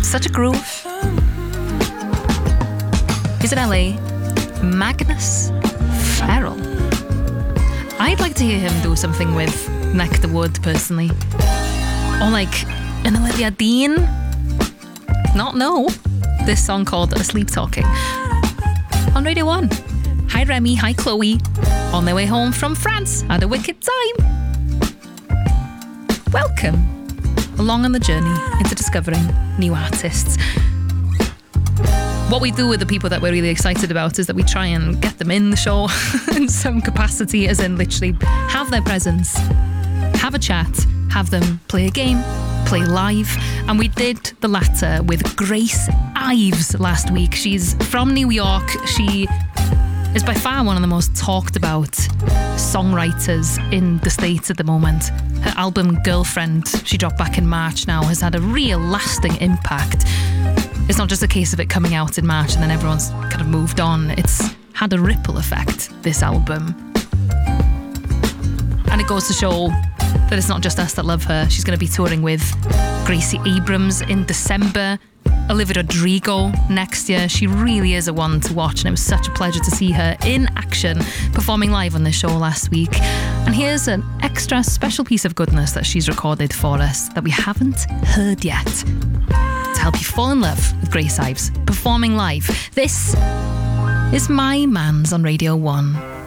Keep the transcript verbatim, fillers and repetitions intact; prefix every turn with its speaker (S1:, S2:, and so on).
S1: Such a groove. He's in L A. Magnus Farrell. I'd like to hear him do something with Neck the Wood, personally. Or like an Olivia Dean. Not no. This song called Asleep Talking. On Radio one. Hi Remy, hi Chloe. On their way home from France. Had a wicked time. Welcome along on the journey into discovering new artists. What we do with the people that we're really excited about is that we try and get them in the show in some capacity, as in literally have their presence, have a chat, have them play a game, play live. And we did the latter with Grace Ives last week. She's from New York. She is by far one of the most talked about songwriters in the States at the moment. Her album Girlfriend, she dropped back in March now, has had a real lasting impact. It's not just a case of it coming out in March and then everyone's kind of moved on. It's had a ripple effect, this album. And it goes to show that it's not just us that love her. She's going to be touring with Gracie Abrams in December, Olivia Rodrigo next year. She really is a one to watch, and it was such a pleasure to see her in action performing live on the show last week. And here's an extra special piece of goodness that she's recorded for us that we haven't heard yet, to help you fall in love with Grace Ives performing live. This is My Man's on Radio one.